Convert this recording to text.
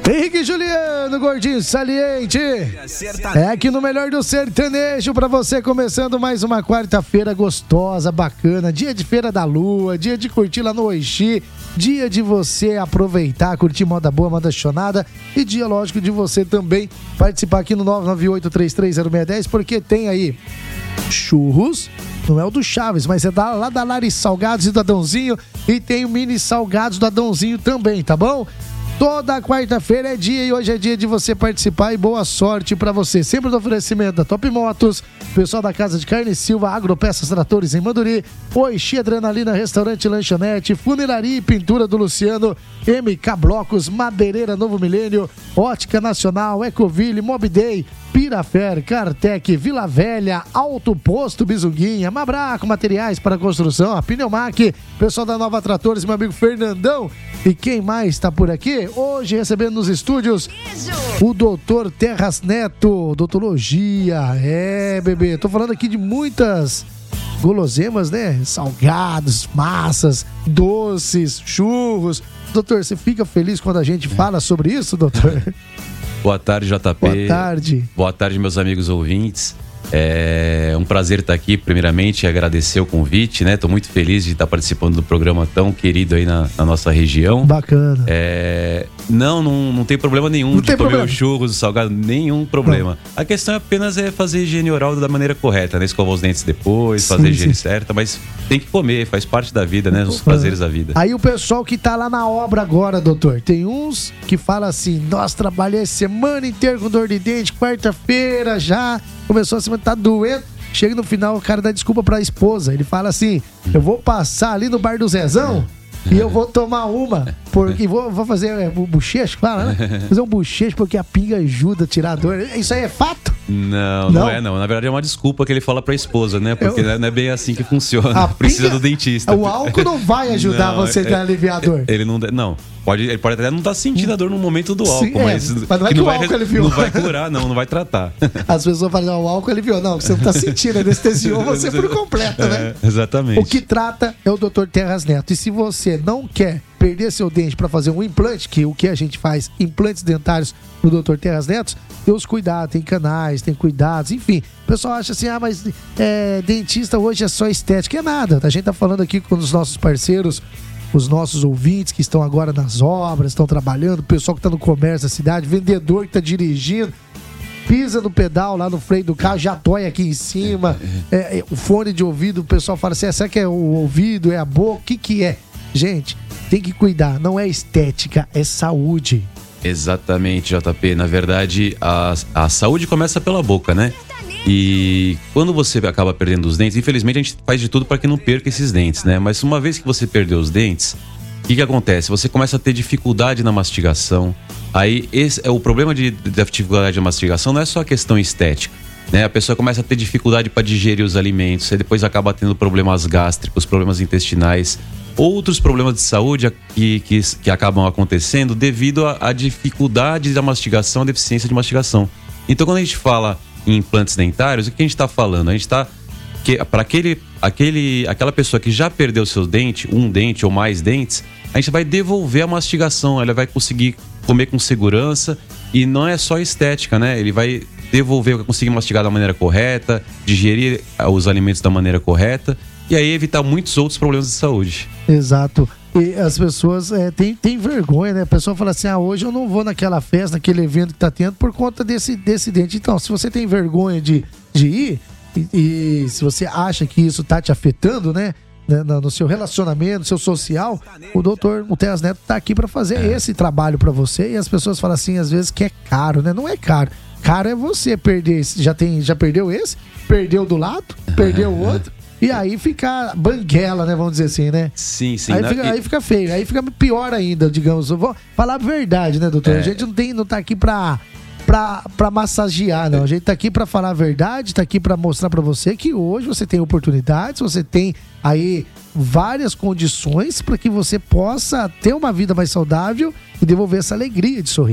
Henrique e Juliano, gordinho saliente. É aqui no Melhor do Sertanejo pra você, começando mais uma quarta-feira gostosa, bacana. Dia de Feira da Lua, dia de curtir lá no Oixi, dia de você aproveitar, curtir moda boa, moda chonada. E dia, lógico, de você também participar aqui no 998-330610, porque tem aí churros. Não é o do Chaves, mas é lá da Lari Salgados e do Adãozinho. E tem o Mini Salgados do Adãozinho também, tá bom? Toda quarta-feira é dia e hoje é dia de você participar e boa sorte pra você. Sempre no oferecimento da Top Motos, pessoal da Casa de Carne Silva, Agropeças Tratores em Manduri, Oixi Adrenalina, Restaurante Lanchonete, Funilaria e Pintura do Luciano, MK Blocos, Madeireira Novo Milênio, Ótica Nacional, Ecoville, Mobday, Pirafer, Cartec, Vila Velha, Alto Posto Bizunguinha, Mabraco Materiais para Construção, a Pneumac, pessoal da Nova Tratores, meu amigo Fernandão. E quem mais está por aqui? Hoje recebendo nos estúdios o Dr. Terras Neto, odontologia. É, bebê, tô falando aqui de muitas guloseimas, né? Salgados, massas, doces, churros. Doutor, você fica feliz quando a gente fala sobre isso, doutor? Boa tarde, JP. Boa tarde. Boa tarde, meus amigos ouvintes. É um prazer estar aqui, primeiramente, agradecer o convite, né? Tô muito feliz de estar participando do programa tão querido aí na nossa região. Bacana. Não tem problema nenhum de comer os churros, o salgado, nenhum problema. Não. A questão apenas é fazer higiene oral da maneira correta, né? Escovar os dentes depois, fazer a higiene certa, mas tem que comer, faz parte da vida, né? Os prazeres da vida. Aí o pessoal que tá lá na obra agora, doutor, tem uns que falam assim, nós trabalhamos semana inteira com dor de dente, quarta-feira já começou a semana, tá doendo. Chega no final, o cara dá desculpa pra esposa. Ele fala assim, eu vou passar ali no bar do Zezão e eu vou tomar uma, porque vou fazer bochecho, fala, né? Fazer um bochecho porque a pinga ajuda a tirar a dor. Isso aí é fato? Não é não. Na verdade é uma desculpa que ele fala pra esposa, né? Porque não é bem assim que funciona. Precisa do dentista. O álcool não vai ajudar você a aliviar a dor. Ele não... Ele pode até não estar sentindo a dor no momento do álcool, mas não é que o álcool aliviou. Não vai curar, não vai tratar. As pessoas falam, o álcool aliviou. Não, você não está sentindo, anestesiou você por completo, né? Exatamente. O que trata é o Dr. Terras Neto. E se você não quer perder seu dente para fazer um implante, que o que a gente faz, implantes dentários no Dr. Terras Neto, tem os cuidados, tem canais, tem cuidados, enfim. O pessoal acha assim, mas dentista hoje é só estética. É nada. A gente tá falando aqui com os nossos parceiros, os nossos ouvintes que estão agora nas obras, estão trabalhando, o pessoal que está no comércio da cidade, vendedor que está dirigindo, pisa no pedal lá no freio do carro, já dói aqui em cima, o fone de ouvido, o pessoal fala assim, será que é o ouvido, é a boca, o que é? Gente, tem que cuidar, não é estética, é saúde. Exatamente, JP, na verdade a saúde começa pela boca, né? E quando você acaba perdendo os dentes, infelizmente a gente faz de tudo para que não perca esses dentes, né? Mas uma vez que você perdeu os dentes, o que acontece? Você começa a ter dificuldade na mastigação. Aí o problema da dificuldade na mastigação não é só a questão estética, né? A pessoa começa a ter dificuldade para digerir os alimentos, aí depois acaba tendo problemas gástricos, problemas intestinais, outros problemas de saúde que acabam acontecendo devido à dificuldade da mastigação, à deficiência de mastigação. Então quando a gente fala em implantes dentários, o que a gente está falando? A gente está para aquela pessoa que já perdeu seus dentes, um dente ou mais dentes, a gente vai devolver a mastigação, ela vai conseguir comer com segurança e não é só estética, né? Ele vai devolver, vai conseguir mastigar da maneira correta, digerir os alimentos da maneira correta e aí evitar muitos outros problemas de saúde. Exato. E as pessoas têm vergonha, né? A pessoa fala assim, hoje eu não vou naquela festa, naquele evento que tá tendo por conta desse dente. Então, se você tem vergonha de ir, e se você acha que isso tá te afetando, né? No seu relacionamento, no seu social, o Terras Neto tá aqui para fazer esse trabalho para você. E as pessoas falam assim, às vezes, que é caro, né? Não é caro. Caro é você perder esse. Já perdeu esse? Perdeu do lado? Perdeu o outro? E aí fica banguela, né? Vamos dizer assim, né? Sim. Aí fica feio, aí fica pior ainda, digamos. Eu vou falar a verdade, né, doutor? A gente não tá aqui pra massagear, não. A gente tá aqui pra falar a verdade, tá aqui pra mostrar pra você que hoje você tem oportunidades, você tem aí várias condições para que você possa ter uma vida mais saudável e devolver essa alegria de sorrir.